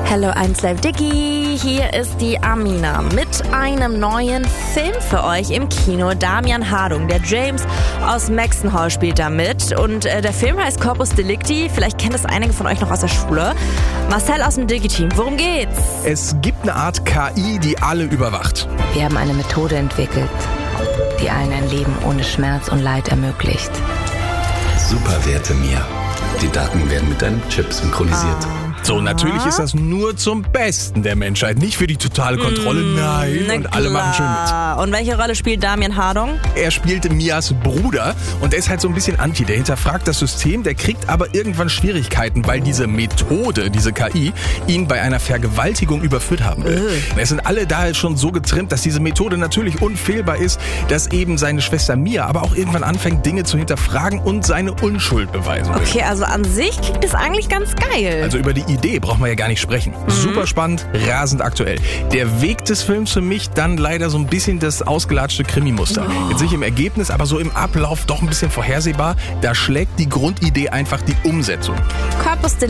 Hello, I'm Slave Dicky. Hier ist die Amina mit einem neuen Film für euch im Kino. Damian Hardung, der James aus Maxenhall, spielt da mit. Und der Film heißt Corpus Delicti. Vielleicht kennt es einige von euch noch aus der Schule. Marcel aus dem Digi-Team, worum geht's? Es gibt eine Art KI, die alle überwacht. Wir haben eine Methode entwickelt, die allen ein Leben ohne Schmerz und Leid ermöglicht. Superwerte Mia. Die Daten werden mit deinem Chip synchronisiert. So, natürlich ist das nur zum Besten der Menschheit, nicht für die totale Kontrolle, nein. Und alle machen schön mit. Und welche Rolle spielt Damian Hardung? Er spielte Mias Bruder und der ist halt so ein bisschen anti. Der hinterfragt das System, der kriegt aber irgendwann Schwierigkeiten, weil diese Methode, diese KI, ihn bei einer Vergewaltigung überführt haben will. Es sind alle da schon so getrimmt, dass diese Methode natürlich unfehlbar ist, dass eben seine Schwester Mia aber auch irgendwann anfängt, Dinge zu hinterfragen und seine Unschuld beweisen will. Okay, also an sich klingt das eigentlich ganz geil. Also über die Idee brauchen wir ja gar nicht sprechen. Super spannend, rasend aktuell. Der Weg des Films für mich dann leider so ein bisschen das ausgelatschte Krimi-Muster. Jetzt nicht im Ergebnis, aber so im Ablauf doch ein bisschen vorhersehbar. Da schlägt die Grundidee einfach die Umsetzung. Corpus